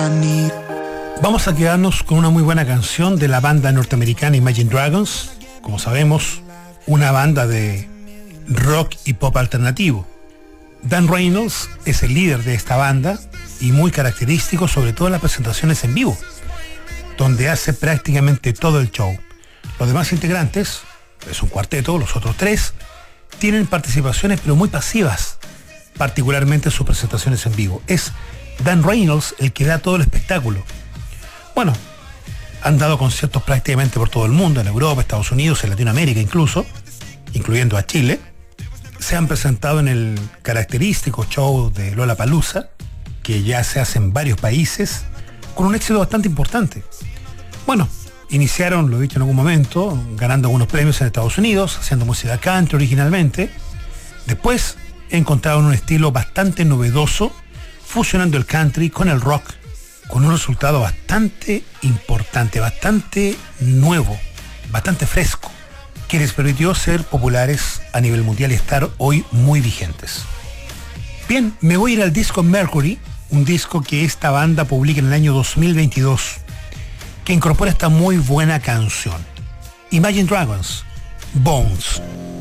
Vamos a quedarnos con una muy buena canción de la banda norteamericana Imagine Dragons. Como sabemos, una banda de rock y pop alternativo. Dan Reynolds es el líder de esta banda y muy característico, sobre todo en las presentaciones en vivo, donde hace prácticamente todo el show. Los demás integrantes, es un cuarteto, los otros tres, tienen participaciones pero muy pasivas, particularmente en sus presentaciones en vivo. Es Dan Reynolds el que da todo el espectáculo. Bueno, han dado conciertos prácticamente por todo el mundo, en Europa, Estados Unidos, en Latinoamérica incluso, incluyendo a Chile. Se han presentado en el característico show de Lollapalooza, que ya se hace en varios países, con un éxito bastante importante. Bueno, iniciaron, lo he dicho en algún momento, ganando algunos premios en Estados Unidos, haciendo música country originalmente. Después encontraron un estilo bastante novedoso, fusionando el country con el rock, con un resultado bastante importante, bastante nuevo, bastante fresco, que les permitió ser populares a nivel mundial y estar hoy muy vigentes. Bien, me voy a ir al disco Mercury, un disco que esta banda publica en el año 2022, que incorpora esta muy buena canción. Imagine Dragons, Bones.